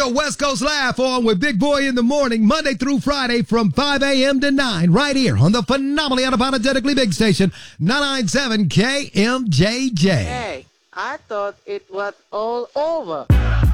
The West Coast Laugh on with Big Boy in the morning, Monday through Friday from 5 a.m. to 9, right here on the phenomenally unapologetically big station, 997 KMJJ. Hey, I thought it was all over.